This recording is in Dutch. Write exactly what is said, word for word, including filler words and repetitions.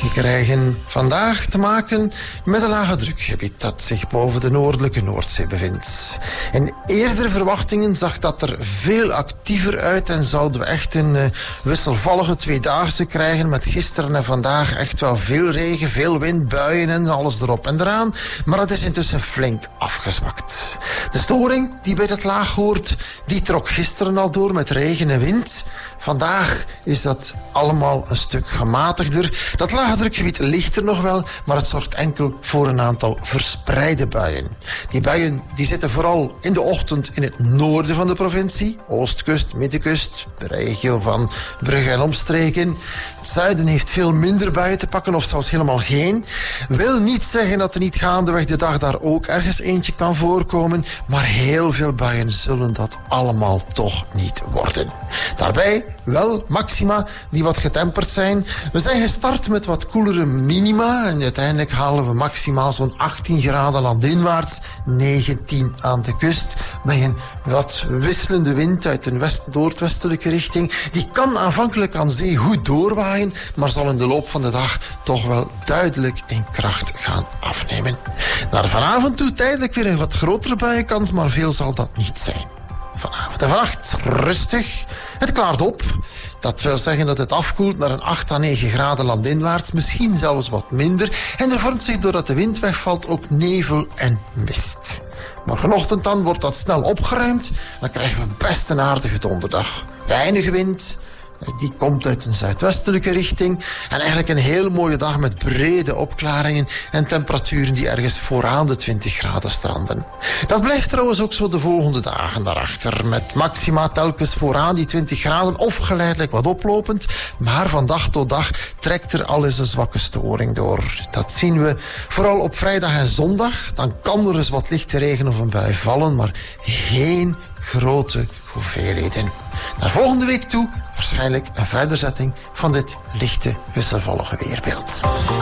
We krijgen vandaag te maken met een lage drukgebied dat zich boven de noordelijke Noordzee bevindt. In eerdere verwachtingen zag dat er veel actiever uit en zouden we echt een uh, wisselvallige tweedaagse krijgen met gisteren en vandaag echt wel veel regen, veel wind, buien en alles erop en eraan. Maar het is intussen flink afgezwakt. De storing die bij het laag hoort, die trok gisteren al door met regen en wind. Vandaag is dat allemaal een stuk gematigder. Dat lage drukgebied ligt er nog wel, maar het zorgt enkel voor een aantal verspreide buien. Die buien die zitten vooral in de ochtend in het noorden van de provincie. Oostkust, middenkust, de regio van Brugge en omstreken. Het zuiden heeft veel minder buien te pakken of zelfs helemaal geen. Wil niet zeggen dat er niet gaandeweg de dag daar ook ergens eentje kan voorkomen, maar heel veel buien zullen dat allemaal toch niet worden. Daarbij wel maxima die wat getemperd zijn. We zijn gestart met wat koelere minima en uiteindelijk halen we maximaal zo'n achttien graden landinwaarts, negentien aan de kust, bij een wat wisselende wind uit een west-noordwestelijke richting. Die kan aanvankelijk aan zee goed doorwaaien, maar zal in de loop van de dag toch wel duidelijk in kracht gaan afnemen. Naar vanavond toe tijdelijk weer een wat grotere buienkans, maar veel zal dat niet zijn. Vanavond en vannacht rustig. Het klaart op. Dat wil zeggen dat het afkoelt naar een acht à negen graden landinwaarts, misschien zelfs wat minder. En er vormt zich doordat de wind wegvalt ook nevel en mist. Morgenochtend dan wordt dat snel opgeruimd. Dan krijgen we best een aardige donderdag. Weinig wind. Die komt uit een zuidwestelijke richting. En eigenlijk een heel mooie dag met brede opklaringen en temperaturen die ergens vooraan de twintig graden stranden. Dat blijft trouwens ook zo de volgende dagen daarachter. Met maxima telkens vooraan die twintig graden of geleidelijk wat oplopend. Maar van dag tot dag trekt er al eens een zwakke storing door. Dat zien we vooral op vrijdag en zondag. Dan kan er eens wat lichte regen of een bui vallen, maar geen grote hoeveelheden. Naar volgende week toe waarschijnlijk een verderzetting van dit lichte wisselvallige weerbeeld.